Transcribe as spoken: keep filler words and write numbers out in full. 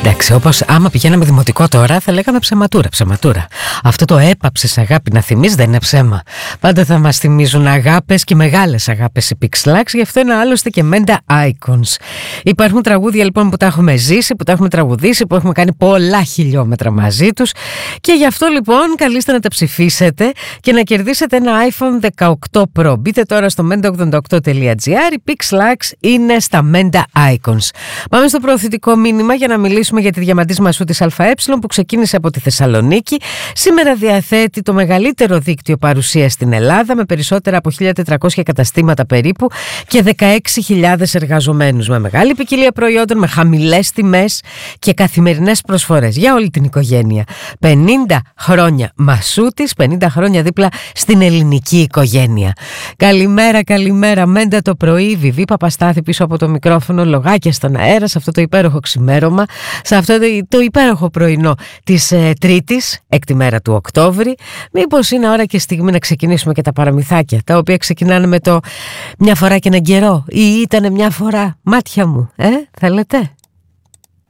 Εντάξει, όπως άμα πηγαίναμε δημοτικό τώρα θα λέγαμε ψεματούρα, ψεματούρα. Αυτό το έπαψες αγάπη να θυμείς δεν είναι ψέμα. Πάντα θα μας θυμίζουν αγάπες και μεγάλες αγάπες οι Pixlax, γι' αυτό είναι άλλωστε και Menda Icons. Υπάρχουν τραγούδια λοιπόν που τα έχουμε ζήσει, που τα έχουμε τραγουδήσει, που έχουμε κάνει πολλά χιλιόμετρα μαζί τους και γι' αυτό λοιπόν καλείστε να τα ψηφίσετε και να κερδίσετε ένα άιφον δεκαοκτώ Pro. Μπείτε τώρα στο menda ογδόντα οκτώ τελεία τζι άρ, οι Pixlax είναι στα Menda Icons. Πάμε στο προωθητικό μήνυμα για να μιλήσουμε για τη Διαμαντής Μασού της ΑΕ που ξεκίνησε από τη Θεσσαλονίκη. Σήμερα διαθέτει το μεγαλύτερο δίκτυο παρουσίας στην Ελλάδα με περισσότερα από χίλια τετρακόσια καταστήματα περίπου και δεκαέξι χιλιάδες εργαζομένους, με μεγάλη ποικιλία προϊόντων, με χαμηλές τιμές και καθημερινές προσφορές για όλη την οικογένεια. πενήντα χρόνια Μασούτης, πενήντα χρόνια δίπλα στην ελληνική οικογένεια. Καλημέρα, καλημέρα. Μέντα το πρωί, Βιβί Παπαστάθη πίσω από το μικρόφωνο, λογάκια στον αέρα σε αυτό το υπέροχο ξημέρωμα, σε αυτό το, το υπέροχο πρωινό της ε, Τρίτης, έκτη μέρα του Οκτώβρη. Μήπως είναι ώρα και στιγμή να ξεκινήσουμε και τα παραμυθάκια, τα οποία ξεκινάνε με το «μια φορά και έναν καιρό» ή «ήτανε μια φορά», μάτια μου, ε, θέλετε?